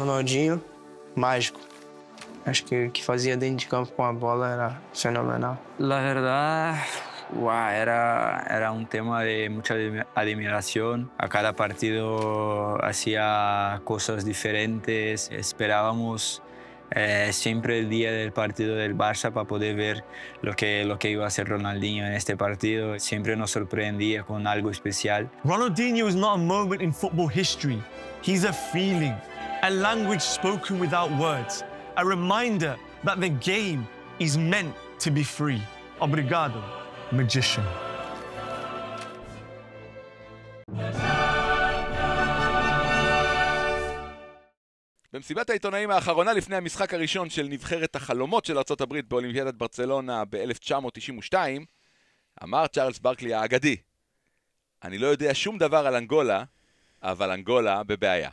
Ronaldinho, mágico. Acho que o que fazia dentro de campo com a bola era fenomenal. La verdad, era un tema de mucha admiración. A cada partido hacía cosas diferentes. Esperábamos siempre el día del partido del Barça para poder ver lo que iba a hacer Ronaldinho en este partido. Siempre nos sorprendía con algo especial. Ronaldinho is not a moment in football history. He's a feeling, a language spoken without words, a reminder that the game is meant to be free. Obrigado, magician. במסיבת העיתונאים האחרונה לפני המשחק הראשון של נבחרת החלומות של ארצות הברית באולימפיאדת ברצלונה ב-1992, אמר צ'ארלס ברקלי האגדי, אני לא יודע שום דבר על אנגולה, אבל אנגולה בבעיה.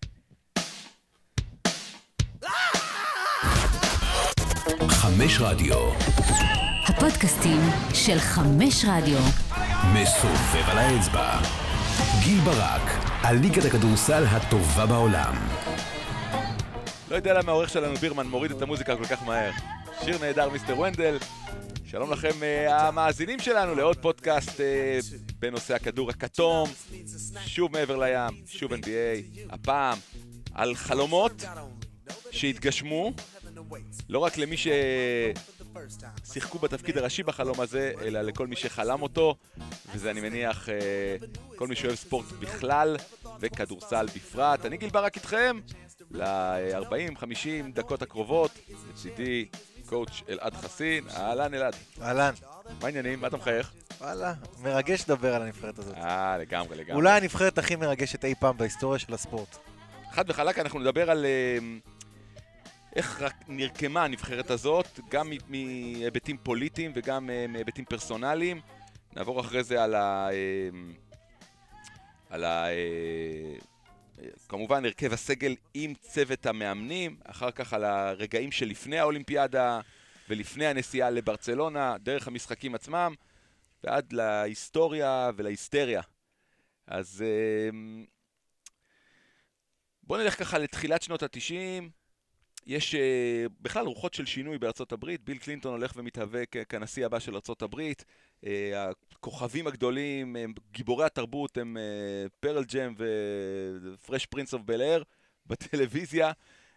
חמש רדיו. הפודקאסטים של חמש רדיו. מסובב על האצבע. גיל ברק, הליגת הכדורסל הטובה בעולם. לא יודע למה העורך שלנו בירמן מוריד את המוזיקה כל כך מהר. שיר נהדר מיסטר ונדל. שלום לכם המאזינים שלנו לעוד פודקאסט בנושא הכדור הכתום. שוב מעבר לים, שוב NBA. הפעם על חלומות שהתגשמו. לא רק למי ששיחקו בתפקיד הראשי בחלום הזה, אלא לכל מי שחלם אותו. וזה אני מניח כל מי שאוהב ספורט בכלל וכדורסל בפרט. אני גיל ברק איתכם ל-40-50 דקות הקרובות. לצידי קואוץ' אלעד חסין. אהלן אלעד. אהלן. מה העניינים? מה אתה מחייך? וואלה, מרגש לדבר על הנבחרת הזאת. לגמרי. אולי הנבחרת הכי מרגשת אי פעם בהיסטוריה של הספורט. חד וחלק אנחנו נדבר על איך רק נרקמה הנבחרת הזאת, גם מהיבטים פוליטיים וגם מהיבטים פרסונליים. נעבור אחרי זה כמובן הרכב הסגל עם צוות המאמנים, אחר כך על הרגעים שלפני האולימפיאדה ולפני הנסיעה לברצלונה, דרך המשחקים עצמם, ועד להיסטוריה ולהיסטריה. אז בואו נלך ככה לתחילת שנות ה-90. יש בכלל רוחות של שינוי בארצות הברית. ביל קלינטון הולך ומתהווה כנשיא הבא של ארצות הברית. הכוכבים הגדולים, גיבורי התרבות, הם פרל ג'ם ופרש פרינס אוף בל אייר בטלוויזיה.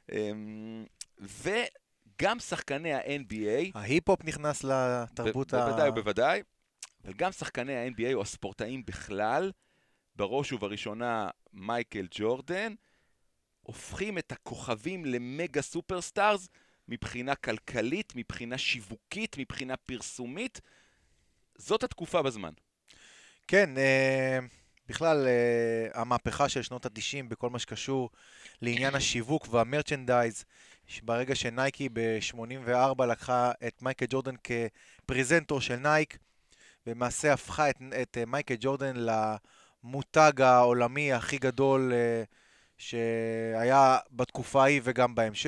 וגם שחקני ה-NBA. ההיפ-הופ נכנס לתרבות בוודאי. אבל גם שחקני ה-NBA או הספורטאים בכלל, בראש ובראשונה מייקל ג'ורדן, הופכים את הכוכבים למגה סופרסטארס מבחינה כלכלית, מבחינה שיווקית, מבחינה פרסומית. זאת התקופה בזמן. כן, בכלל המהפכה של שנות ה-90 בכל מה שקשור לעניין השיווק והמרצ'נדייז, ברגע שנייקי ב-84 לקחה את מייקל ג'ורדן כפרזנטור של נייק, ומעשה הפכה את מייקל ג'ורדן למותג העולמי הכי גדול שהיה בתקופה ההיא וגם בהמשך.